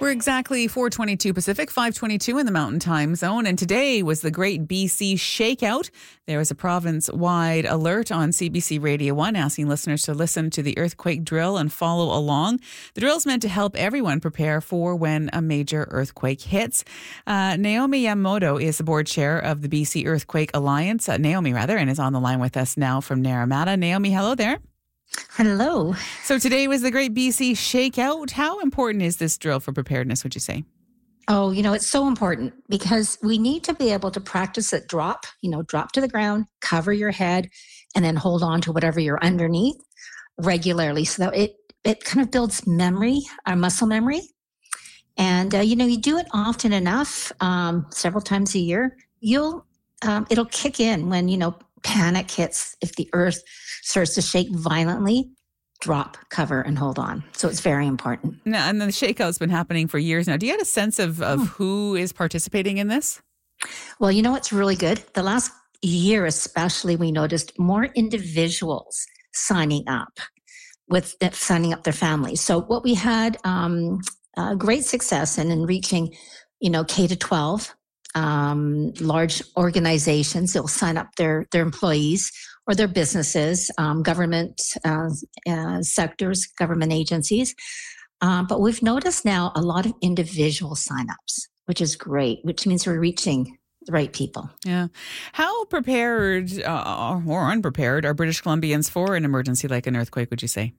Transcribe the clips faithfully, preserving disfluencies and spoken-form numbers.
We're exactly four twenty-two Pacific, five twenty-two in the Mountain Time Zone. And today was the Great B C Shakeout. There was a province-wide alert on C B C Radio one asking listeners to listen to the earthquake drill and follow along. The drill's meant to help everyone prepare for when a major earthquake hits. Uh, Naomi Yamamoto is the board chair of the B C Earthquake Alliance, uh, Naomi rather, and is on the line with us now from Naramata. Naomi, hello there. Hello. So today was the Great B C Shakeout. How important is this drill for preparedness, would you say? Oh, you know, it's so important because we need to be able to practice it drop, you know, drop to the ground, cover your head, and then hold on to whatever you're underneath regularly. So that it, it kind of builds memory, our muscle memory. And, uh, you know, you do it often enough, um, several times a year, you'll, um, it'll kick in when, you know, panic hits. If the earth starts to shake violently, drop, cover, and hold on. So it's very important. Now, and the shakeout's been happening for years now. Do you have a sense of, of Hmm. who is participating in this? Well, you know what's really good? The last year especially, we noticed more individuals signing up with signing up their families. So what we had um, uh, great success in, in reaching, you know, K to twelve, um, large organizations. They'll sign up their, their employees or their businesses, um, government uh, uh, sectors, government agencies. Um, but we've noticed now a lot of individual signups, which is great, which means we're reaching the right people. Yeah. How prepared uh, or unprepared are British Columbians for an emergency like an earthquake, would you say?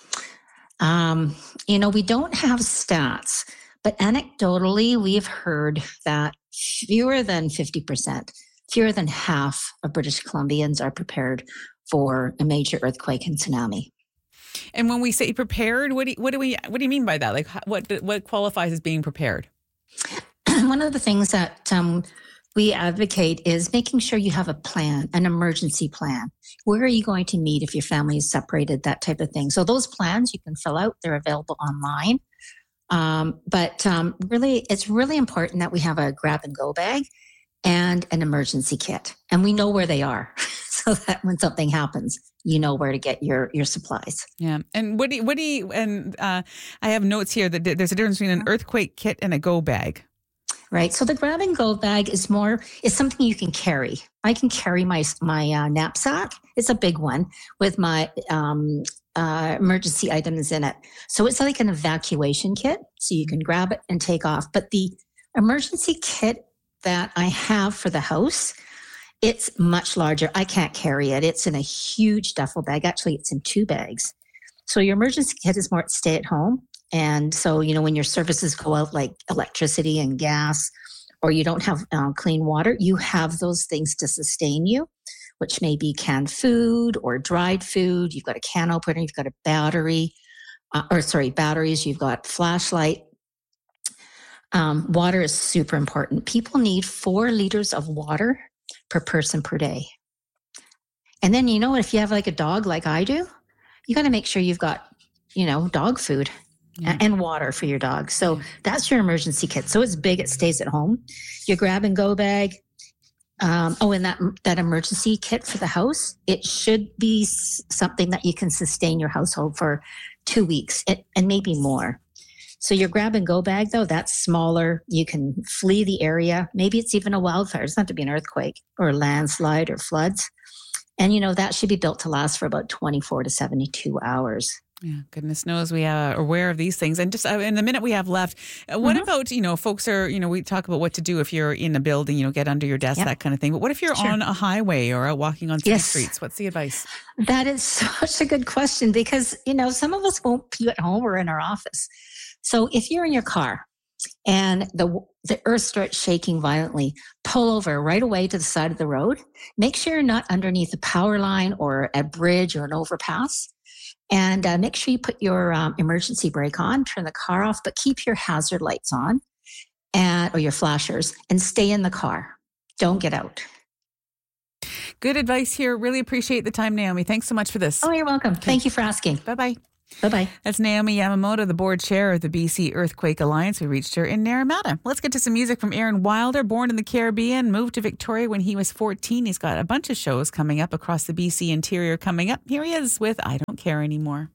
Um, you know, we don't have stats, but anecdotally, we've heard that fewer than fifty percent, fewer than half of British Columbians are prepared for a major earthquake and tsunami. And when we say prepared, what do you, what do we what do you mean by that? Like, what what qualifies as being prepared? One of the things that um, we advocate is making sure you have a plan, an emergency plan. Where are you going to meet if your family is separated, that type of thing. So those plans you can fill out. They're available online. Um, but um, really, it's really important that we have a grab and go bag and an emergency kit. And we know where they are so that when something happens, you know where to get your, your supplies. Yeah. And what do you, what do you, and uh, I have notes here that there's a difference between an earthquake kit and a go bag. Right. So the grab and go bag is more, is something you can carry. I can carry my, my uh, knapsack. It's a big one with my um, uh, emergency items in it. So it's like an evacuation kit. So you can grab it and take off. But the emergency kit that I have for the house, it's much larger. I can't carry it. It's in a huge duffel bag. Actually, it's in two bags. So your emergency kit is more stay at home. And so, you know, when your services go out like electricity and gas, or you don't have uh, clean water, you have those things to sustain you, which may be canned food or dried food. You've got a can opener, you've got a battery, uh, or sorry, batteries, you've got flashlight. Um, water is super important. People need four liters of water per person per day. And then, you know, if you have like a dog like I do, you got to make sure you've got, you know, dog food. Yeah. And water for your dog. So that's your emergency kit. So it's big, it stays at home. Your grab and go bag. Um, oh, and that that emergency kit for the house, it should be s- something that you can sustain your household for two weeks it, and maybe more. So your grab and go bag, though, that's smaller. You can flee the area. Maybe it's even a wildfire. It doesn't have to be an earthquake or a landslide or floods. And, you know, that should be built to last for about twenty-four to seventy-two hours. Yeah, goodness knows we are aware of these things. And just uh, in the minute we have left, uh, what mm-hmm. about, you know, folks are, you know, we talk about what to do if you're in a building, you know, get under your desk, yep. that kind of thing. But what if you're sure. on a highway or out walking on city yes. streets? What's the advice? That is such a good question because, you know, some of us won't be at home or in our office. So if you're in your car and the the earth starts shaking violently, pull over right away to the side of the road. Make sure you're not underneath a power line or a bridge or an overpass. And uh, make sure you put your um, emergency brake on, turn the car off, but keep your hazard lights on and or your flashers and stay in the car. Don't get out. Good advice here. Really appreciate the time, Naomi. Thanks so much for this. Oh, you're welcome. Okay. Thank you for asking. Bye-bye. Bye-bye. That's Naomi Yamamoto, the board chair of the B C Earthquake Alliance. We reached her in Naramata. Let's get to some music from Aaron Wilder. Born in the Caribbean, moved to Victoria when he was fourteen. He's got a bunch of shows coming up across the B C interior coming up. Here he is with I Don't Care Anymore.